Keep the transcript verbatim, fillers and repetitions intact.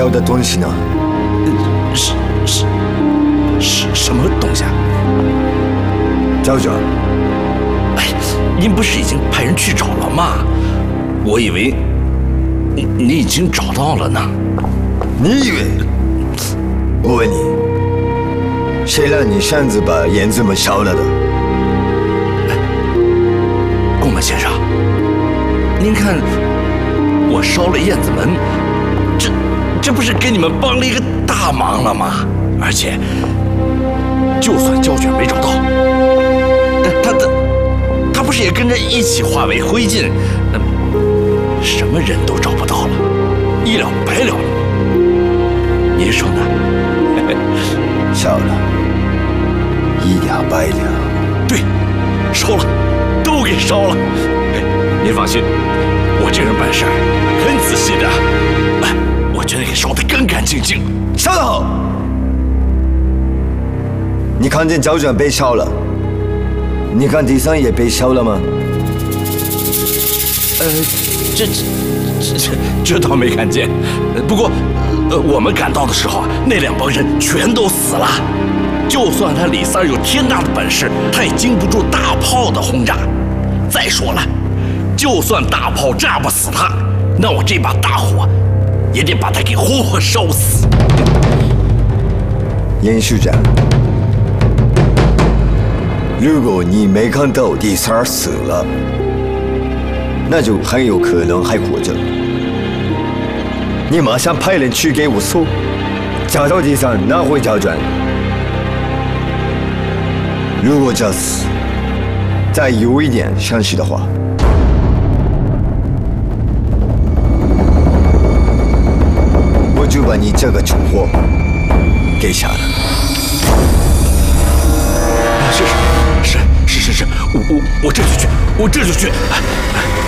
要的东西呢？ 是是是什么东西啊？ 胶卷。 哎，您不是已经派人去找了吗？我以为你你已经找到了呢。 你以为？我问你，谁让你擅自把燕子门烧了的？ 宫本先生，您看我烧了燕子门，这这不是给你们帮了一个大忙了吗？而且，就算胶卷没找到，他的他不是也跟着一起化为灰烬？什么人都找不到了，一了百了。您说呢？ 烧了，一了百了。 对，烧了，都给烧了。您放心，我这人办事很仔细的，哎，我绝对给烧得干干净净。 烧得好！你看见胶卷被烧了，你看地上也被烧了吗？ 呃，这这这这倒没看见，不过，呃，我们赶到的时候啊，那两帮人全都死了。就算他李三有天大的本事，他也经不住大炮的轰炸。再说了，就算大炮炸不死他，那我这把大火也得把他给活活烧死。 严署长，如果你没看到李三死了，那就很有可能还活着。你马上派人去给我搜，找到第三拿回胶卷。如果这次再有一点伤势的话，我就把你这个蠢货给杀了。 是是是是是是，我我我这就去，我这就去。哎哎，